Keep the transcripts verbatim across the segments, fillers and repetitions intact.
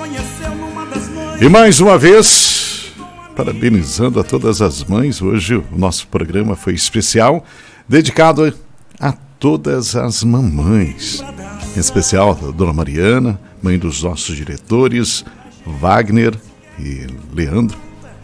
E mais uma vez, parabenizando a todas as mães. Hoje o nosso programa foi especial, dedicado a todas as mamães. Em especial a Dona Mariana, mãe dos nossos diretores, Wagner e Leandro.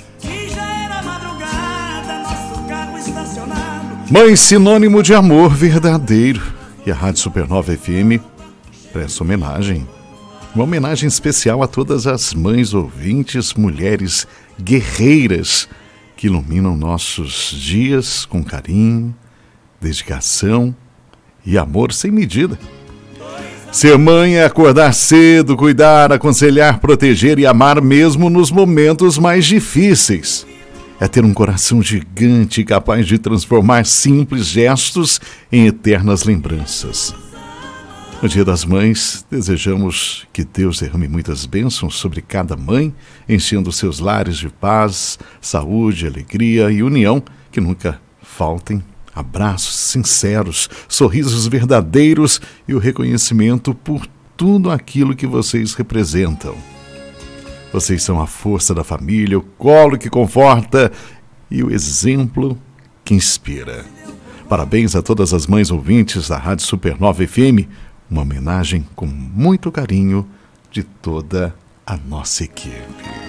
Mãe, sinônimo de amor verdadeiro. E a Rádio Supernova F M presta homenagem. Uma homenagem especial a todas as mães ouvintes, mulheres guerreiras que iluminam nossos dias com carinho, dedicação e amor sem medida. Ser mãe é acordar cedo, cuidar, aconselhar, proteger e amar mesmo nos momentos mais difíceis. É ter um coração gigante capaz de transformar simples gestos em eternas lembranças. No Dia das Mães, desejamos que Deus derrame muitas bênçãos sobre cada mãe, enchendo seus lares de paz, saúde, alegria e união, que nunca faltem abraços sinceros, sorrisos verdadeiros e o reconhecimento por tudo aquilo que vocês representam. Vocês são a força da família, o colo que conforta e o exemplo que inspira. Parabéns a todas as mães ouvintes da Rádio Supernova F M, uma homenagem com muito carinho de toda a nossa equipe.